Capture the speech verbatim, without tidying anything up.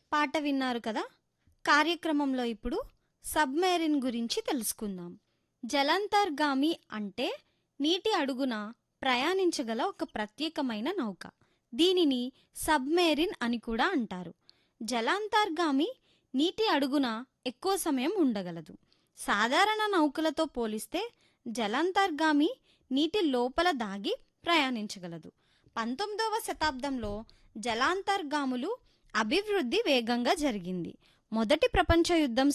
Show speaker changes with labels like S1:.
S1: పాట విన్నారు కదా. కార్యక్రమంలో ఇప్పుడు సబ్మెరీన్ గురించి తెలుసుకుందాం. జలాంతర్గామి అంటే నీటి అడుగున ప్రయాణించగల ఒక ప్రత్యేకమైన నౌక. దీనిని సబ్మెరీన్ అని కూడా అంటారు. జలాంతర్గామి నీటి అడుగున ఎక్కువ సమయం ఉండగలదు. సాధారణ నౌకలతో పోలిస్తే జలాంతర్గామి నీటి లోపల దాగి ప్రయాణించగలదు. పంతొమ్మిదవ శతాబ్దంలో జలాంతర్గాములు అభివృద్ధి వేగంగా జరిగింది. మొదటి ప్రపంచ యుద్ధం